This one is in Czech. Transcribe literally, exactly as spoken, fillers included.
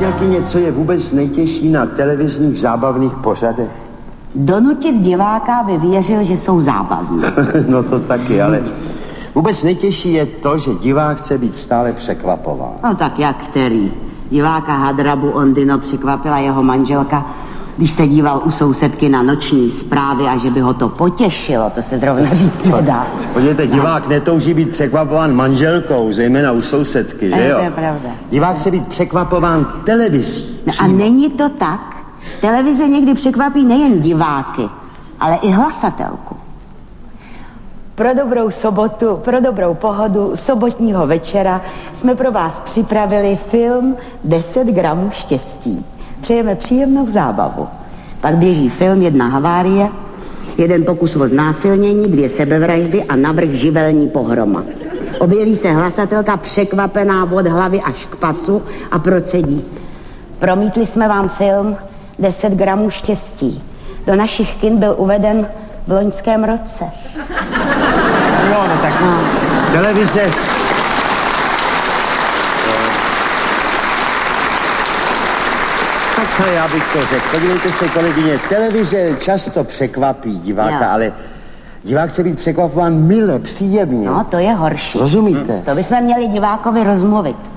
Přítelkyně, co je vůbec nejtěžší na televizních zábavných pořadech? Donutit diváka, aby věřil, že jsou zábavní. No to taky, ale vůbec nejtěžší je to, že divák chce být stále překvapován. No tak jak který? Diváka Hadrabu Ondino překvapila jeho manželka, když se díval u sousedky na noční zprávy a že by ho to potěšilo, to se zrovna říct nedá. Podívejte, divák netouží být překvapován manželkou, zejména u sousedky, že jo? To je pravda. Divák chce být překvapován televizí. No a není to tak? Televize někdy překvapí nejen diváky, ale i hlasatelku. Pro dobrou sobotu, pro dobrou pohodu sobotního večera jsme pro vás připravili film deset gramů štěstí. Přejeme příjemnou zábavu. Pak běží film Jedna havárie, jeden pokus o znásilnění, dvě sebevraždy a navrch živelní pohroma. Objeví se hlasatelka překvapená od hlavy až k pasu a procedí: promítli jsme vám film deset gramů štěstí. Do našich kin byl uveden v loňském roce. Jo, no tak no. Televize... Takhle já bych to řekl. Podívejte se, kolegyně, televize často překvapí diváka, jo. Ale divák chce být překvapován mile, příjemně. No, to je horší. Rozumíte? To bychom měli divákovi rozmluvit.